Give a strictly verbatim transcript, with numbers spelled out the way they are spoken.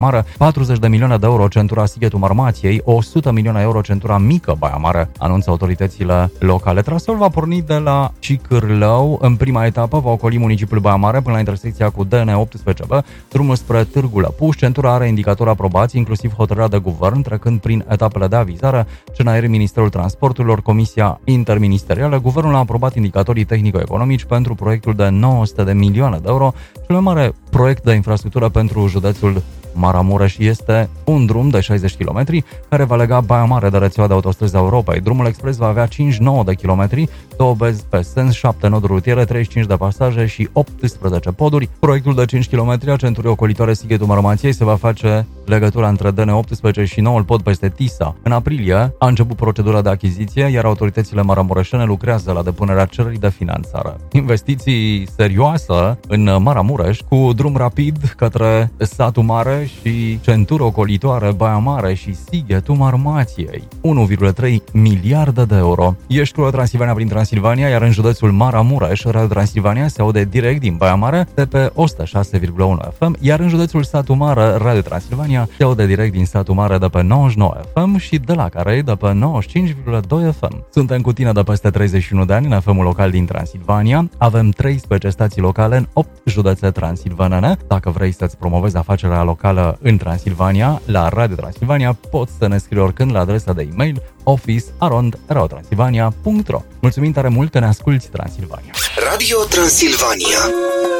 Mare, patruzeci de milioane de euro centura Sighetul Marmației, o sută milioane euro centura Mică Baia Mare, anunță autoritățile locale. Traseul va porni de la Cicârlău. În prima etapă va ocoli municipiul Baia Mare până la intersecția cu D N optsprezece B, drumul spre Târgu Lăpuș. Centura are indicatori aprobați, inclusiv hotărârea de guvern, trecând prin etapele de avizare, C N R, Ministerul Transporturilor, Comisia Interministerială. Guvernul a aprobat indicatorii tehnico-economici pentru proiectul de nouă sute de milioane de euro, cel mai mare proiect de infrastructură pentru județul Maramureș. Este un drum de șaizeci de kilometri care va lega Baia Mare de rețeaua de autostrăzi Europei. Drumul expres va avea cincizeci și nouă de kilometri, două benzi pe sens, șapte noduri rutiere, treizeci și cinci de pasaje și optsprezece poduri. Proiectul de cinci kilometri a centurii ocolitoare Sighetul Marmației se va face legătura între D N optsprezece și noul pod peste Tisa. În aprilie a început procedura de achiziție, iar autoritățile maramureșene lucrează la depunerea cererii de finanțare. Investiții serioase în Maramureș, cu drum rapid către satul mare și centură ocolitoare Baia Mare și Sighetul Marmației. unu virgulă trei miliarde de euro. Ești cu Transilvania prin Transilvania, iar în județul Maramureș, Radio Transilvania se aude direct din Baia Mare de pe o sută șase virgulă unu F M, iar în județul Satu Mare, Radio Transilvania se aude direct din Satu Mare de pe nouăzeci și nouă F M și de la Carei de pe nouăzeci și cinci virgulă doi F M. Suntem cu tine de peste treizeci și unu de ani în F M-ul local din Transilvania. Avem treisprezece stații locale în opt județe transilvanene. Dacă vrei să-ți promovezi afacerea locală în Transilvania, la Radio Transilvania, poți să ne scrii oricând la adresa de e-mail office arond radio transilvania punct ro. Mulțumim tare mult că ne asculti, Transilvania! Radio Transilvania.